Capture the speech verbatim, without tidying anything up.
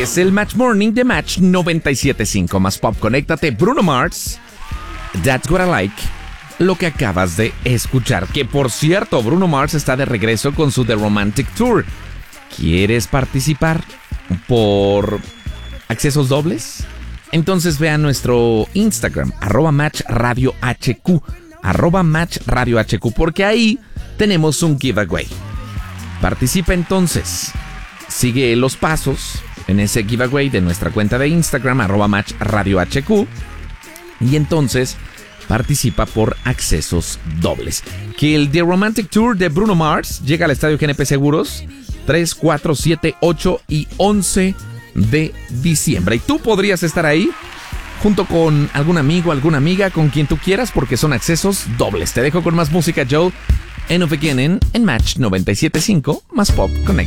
Es el Match Morning de Match noventa y siete punto cinco más Pop. Conéctate, Bruno Mars, That's What I Like, lo que acabas de escuchar. Que por cierto, Bruno Mars está de regreso con su The Romantic Tour. ¿Quieres participar por accesos dobles? Entonces ve a nuestro Instagram, arroba Match Radio H Q, arroba Match Radio H Q, porque ahí tenemos un giveaway. Participa entonces. Sigue los pasos en ese giveaway de nuestra cuenta de Instagram, arroba Match Radio H Q, y entonces participa por accesos dobles. Que el The Romantic Tour de Bruno Mars llega al Estadio G N P Seguros tres, cuatro, siete, ocho y once de diciembre. Y tú podrías estar ahí junto con algún amigo, alguna amiga, con quien tú quieras, porque son accesos dobles. Te dejo con más música, Joe, en Of Beginning, en Match noventa y siete punto cinco más Pop Connect.